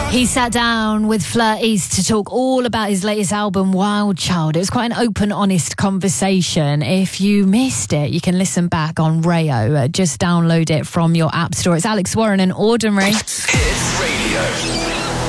He sat down with Fleur East to talk all about his latest album, Wild Child. It was quite an open, honest conversation. If you missed it, you can listen back on Rayo. Just download it from your app store. It's Alex Warren and Ordinary. Hits Radio.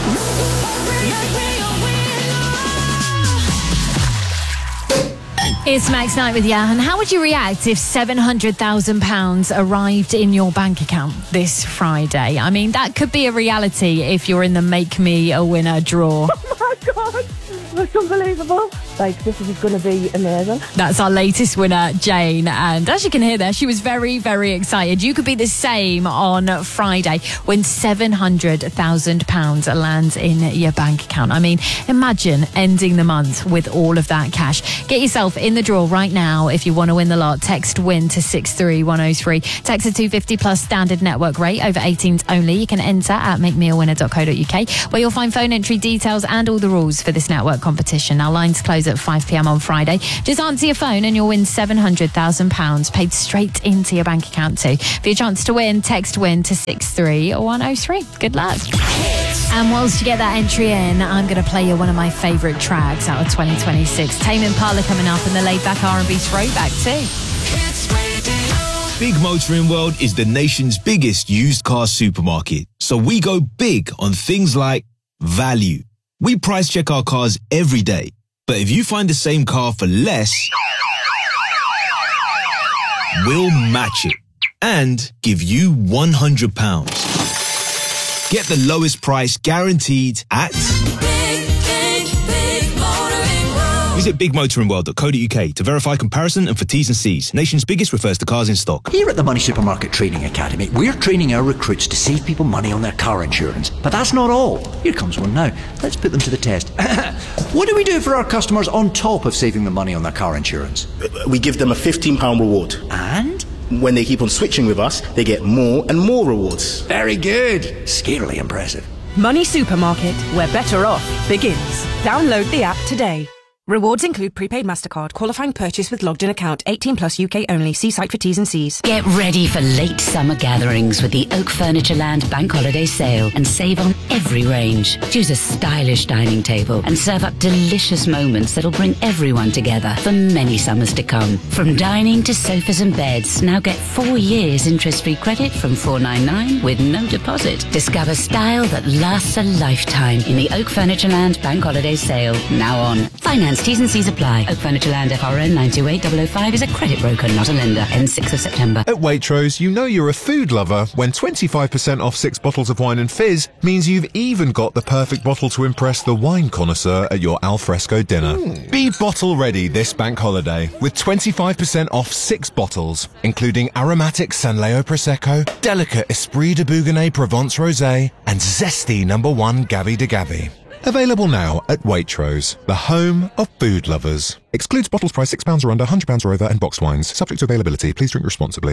It's Max Knight with you. And how would you react if £700,000 arrived in your bank account this Friday? I mean, that could be a reality if you're in the Make Me a Winner draw. Oh my God, that's unbelievable. Like, this is going to be amazing. That's our latest winner, Jane. And as you can hear there, she was very, very excited. You could be the same on Friday when £700,000 lands in your bank account. I mean, imagine ending the month with all of that cash. Get yourself in the draw right now if you want to win the lot. Text WIN to 63103. Text a 250 plus standard network rate, over 18s only. You can enter at makemeawinner.co.uk, where you'll find phone entry details and all the rules for this network competition. Now, lines close at 5 p.m. on Friday. Just answer your phone and you'll win £700,000 paid straight into your bank account too. For your chance to win, text WIN to 63103. Good luck. And whilst you get that entry in, I'm going to play you one of my favourite tracks out of 2026. Tame Impala coming up and the laid-back R&B throwback too. Big Motoring World is the nation's biggest used car supermarket. So we go big on things like value. We price check our cars every day. But if you find the same car for less, we'll match it and give you £100. Get the lowest price guaranteed at... Visit bigmotoringworld.co.uk to verify comparison and for T's and C's. Nation's biggest refers to cars in stock. Here at the Money Supermarket Training Academy, we're training our recruits to save people money on their car insurance. But that's not all. Here comes one now. Let's put them to the test. What do we do for our customers on top of saving them money on their car insurance? We give them a £15 reward. And? When they keep on switching with us, they get more and more rewards. Very good. Scarily impressive. Money Supermarket, where better off begins. Download the app today. Rewards include prepaid MasterCard, qualifying purchase with logged in account, 18 plus UK only. See site for T's and C's. Get ready for late summer gatherings with the Oak Furniture Land Bank Holiday Sale and save on every range. Choose a stylish dining table and serve up delicious moments that'll bring everyone together for many summers to come. From dining to sofas and beds, now get 4 years interest-free credit from $499 with no deposit. Discover style that lasts a lifetime in the Oak Furniture Land Bank Holiday Sale, now on. Finance T's and C's apply. Oak Furniture Land FRN 928005 is a credit broker, not a lender. Ends 6th of September. At Waitrose, you know you're a food lover when 25% off 6 bottles of wine and fizz means you've even got the perfect bottle to impress the wine connoisseur at your alfresco dinner. Be bottle ready this bank holiday with 25% off 6 bottles, including aromatic Sanleo Prosecco, delicate Esprit de Bougonnet Provence Rosé, and zesty No. 1 Gavi de Gavi. Available now at Waitrose, the home of food lovers. Excludes bottles priced £6 or under, £100 or over, and boxed wines. Subject to availability. Please drink responsibly.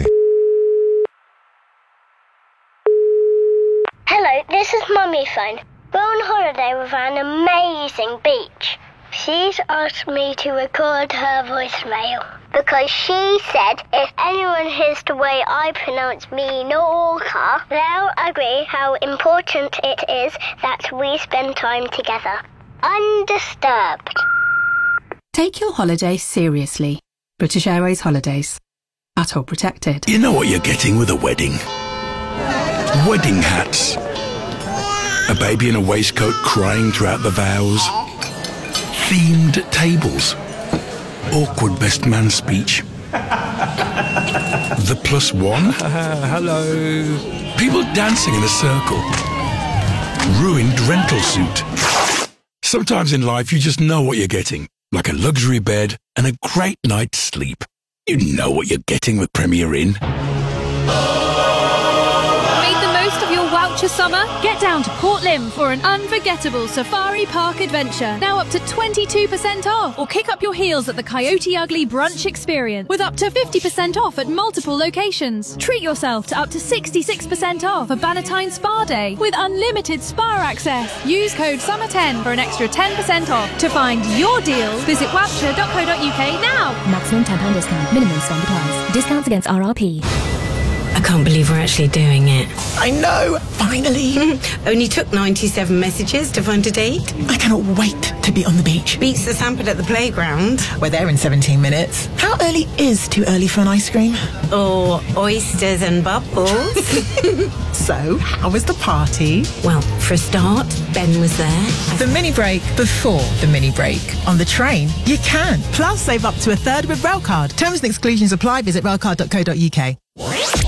Hello, this is Mummy phone. We're on holiday with an amazing beach. She's asked me to record her voicemail because she said if anyone hears the way I pronounce Minorca, they'll agree how important it is that we spend time together, undisturbed. Take your holiday seriously. British Airways Holidays. ATOL protected. You know what you're getting with a wedding? Wedding hats. A baby in a waistcoat crying throughout the vows. Themed tables. Awkward best man speech. The +1. Hello. People dancing in a circle. Ruined rental suit. Sometimes in life you just know what you're getting. Like a luxury bed and a great night's sleep. You know what you're getting with Premier Inn. Voucher summer? Get down to Port Lympne for an unforgettable safari park adventure. Now up to 22% off. Or kick up your heels at the Coyote Ugly Brunch Experience with up to 50% off at multiple locations. Treat yourself to up to 66% off a Bannatyne Spa Day with unlimited spa access. Use code SUMMER10 for an extra 10% off. To find your deals, visit wapture.co.uk now. Maximum £10 discount. Minimum spend applies. Discounts against RRP. I can't believe we're actually doing it. I know, finally. Only took 97 messages to find a date. I cannot wait to be on the beach. Beats the Sanford at the playground. We're there in 17 minutes. How early is too early for an ice cream? Or oysters and bubbles. So, how was the party? Well, for a start, Ben was there. The mini break before the mini break. On the train, you can. Plus, save up to a third with Railcard. Terms and exclusions apply. Visit railcard.co.uk.